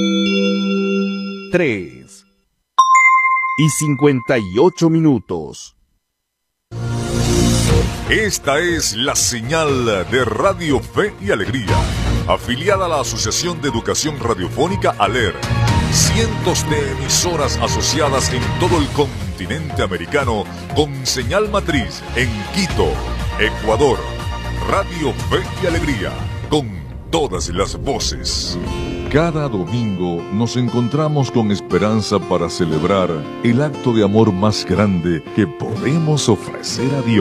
3:58. Esta es la señal de Radio Fe y Alegría, afiliada a la Asociación de Educación Radiofónica ALER. Cientos de emisoras asociadas en todo el continente americano con señal matriz en Quito, Ecuador. Radio Fe y Alegría, con todas las voces. Cada domingo nos encontramos con esperanza para celebrar el acto de amor más grande que podemos ofrecer a Dios.